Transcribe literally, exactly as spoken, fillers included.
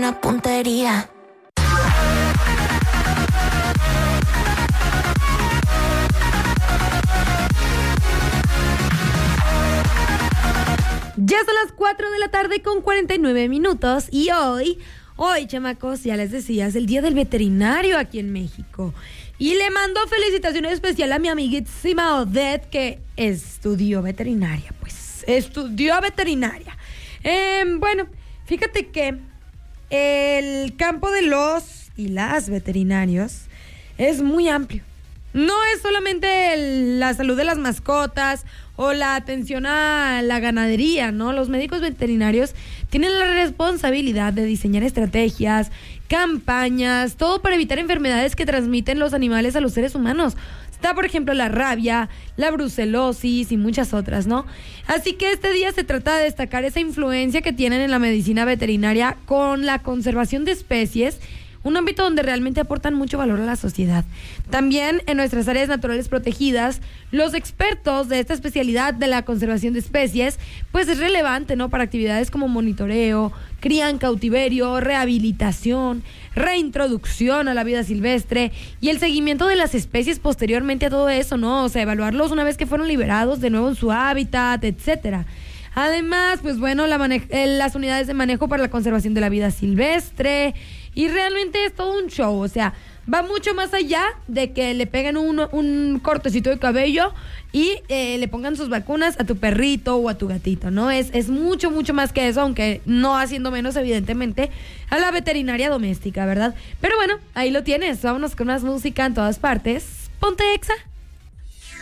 buena puntería. Ya son las cuatro de la tarde con cuarenta y nueve minutos y hoy, hoy, chamacos, ya les decía, es el Día del Veterinario aquí en México. Y le mando felicitaciones especiales a mi amiguísima Odette, que estudió veterinaria, pues, estudió veterinaria. Eh, bueno, fíjate que el campo de los y las veterinarios es muy amplio. No es solamente el, la salud de las mascotas o la atención a la ganadería, ¿no? Los médicos veterinarios tienen la responsabilidad de diseñar estrategias, campañas, todo para evitar enfermedades que transmiten los animales a los seres humanos. Está, por ejemplo, la rabia, la brucelosis y muchas otras, ¿no? Así que este día se trata de destacar esa influencia que tienen en la medicina veterinaria con la conservación de especies, un ámbito donde realmente aportan mucho valor a la sociedad. También en nuestras áreas naturales protegidas, los expertos de esta especialidad de la conservación de especies, pues es relevante, ¿no? Para actividades como monitoreo, cría en cautiverio, rehabilitación, reintroducción a la vida silvestre y el seguimiento de las especies posteriormente a todo eso, ¿no? O sea, evaluarlos una vez que fueron liberados de nuevo en su hábitat, etcétera. Además, pues bueno, la mane- eh, las unidades de manejo para la conservación de la vida silvestre. Y realmente es todo un show, o sea, va mucho más allá de que le peguen un, un cortecito de cabello y eh, le pongan sus vacunas a tu perrito o a tu gatito, ¿no? Es, es mucho, mucho más que eso, aunque no haciendo menos, evidentemente, a la veterinaria doméstica, ¿verdad? Pero bueno, ahí lo tienes, vámonos con más música en todas partes. Ponte Exa.